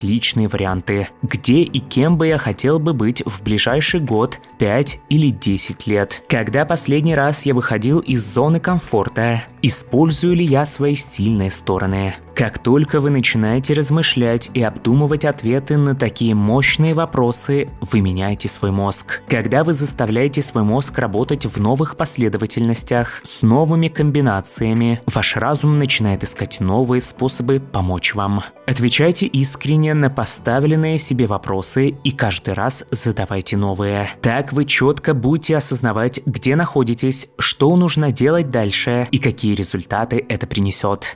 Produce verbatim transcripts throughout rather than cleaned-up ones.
отличные варианты. Где и кем бы я хотел бы быть в ближайший год, пять или десять лет? Когда последний раз я выходил из зоны комфорта? Использую ли я свои сильные стороны? Как только вы начинаете размышлять и обдумывать ответы на такие мощные вопросы, вы меняете свой мозг. Когда вы заставляете свой мозг работать в новых последовательностях, с новыми комбинациями, ваш разум начинает искать новые способы помочь вам. Отвечайте искренне на поставленные себе вопросы и каждый раз задавайте новые. Так вы четко будете осознавать, где находитесь, что нужно делать дальше и какие результаты это принесет.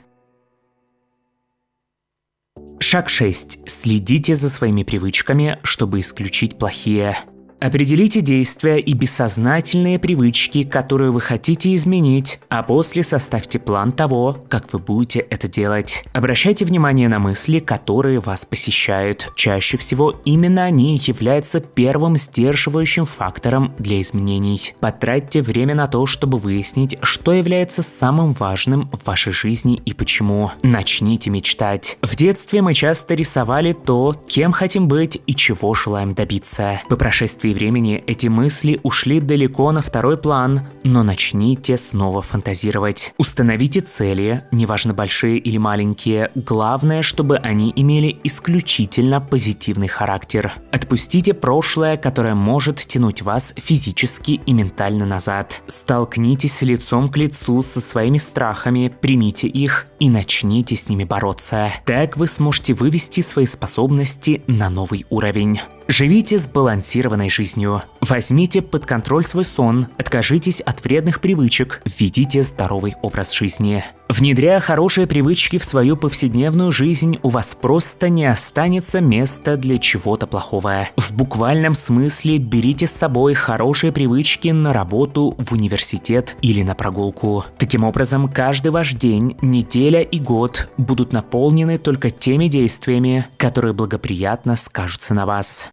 Шаг шесть. Следите за своими привычками, чтобы исключить плохие. Определите действия и бессознательные привычки, которые вы хотите изменить, а после составьте план того, как вы будете это делать. Обращайте внимание на мысли, которые вас посещают. Чаще всего именно они являются первым сдерживающим фактором для изменений. Потратьте время на то, чтобы выяснить, что является самым важным в вашей жизни и почему. Начните мечтать. В детстве мы часто рисовали то, кем хотим быть и чего желаем добиться. По прошествии времени эти мысли ушли далеко на второй план, но начните снова фантазировать. Установите цели, неважно большие или маленькие, главное, чтобы они имели исключительно позитивный характер. Отпустите прошлое, которое может тянуть вас физически и ментально назад. Столкнитесь лицом к лицу со своими страхами, примите их и начните с ними бороться. Так вы сможете вывести свои способности на новый уровень. Живите сбалансированной жизнью. Возьмите под контроль свой сон, откажитесь от вредных привычек, введите здоровый образ жизни. Внедряя хорошие привычки в свою повседневную жизнь, у вас просто не останется места для чего-то плохого. В буквальном смысле берите с собой хорошие привычки на работу, в университет или на прогулку. Таким образом, каждый ваш день, неделя и год будут наполнены только теми действиями, которые благоприятно скажутся на вас.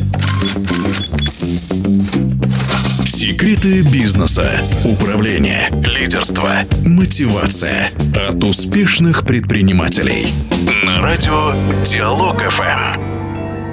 Секреты бизнеса, управления, лидерства, мотивация от успешных предпринимателей. На радио Диалог эф эм.